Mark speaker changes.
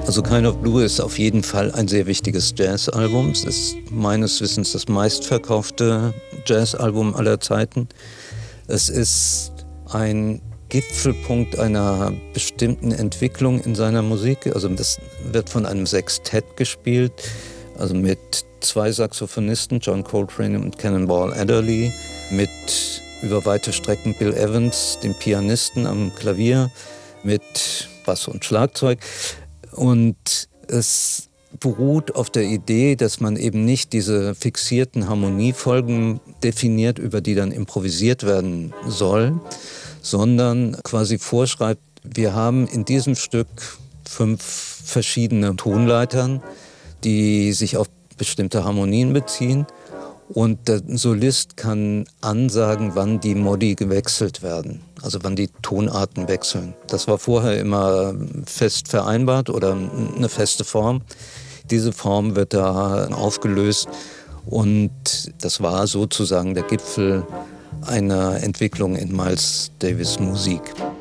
Speaker 1: Also Kind of Blue ist auf jeden Fall ein sehr wichtiges Jazzalbum. Es ist meines Wissens das meistverkaufte Jazzalbum aller Zeiten. Es ist ein Gipfelpunkt einer bestimmten Entwicklung in seiner Musik. Also das wird von einem Sextett gespielt, also mit 2 Saxophonisten, John Coltrane und Cannonball Adderley, mit über weite Strecken Bill Evans, dem Pianisten am Klavier, mit Bass und Schlagzeug. Und es beruht auf der Idee, dass man eben nicht diese fixierten Harmoniefolgen definiert, über die dann improvisiert werden soll, sondern quasi vorschreibt, wir haben in diesem Stück 5 verschiedene Tonleitern, die sich auf bestimmte Harmonien beziehen. Und der Solist kann ansagen, wann die Modi gewechselt werden, also wann die Tonarten wechseln. Das war vorher immer fest vereinbart oder eine feste Form. Diese Form wird da aufgelöst und das war sozusagen der Gipfel einer Entwicklung in Miles Davis' Musik.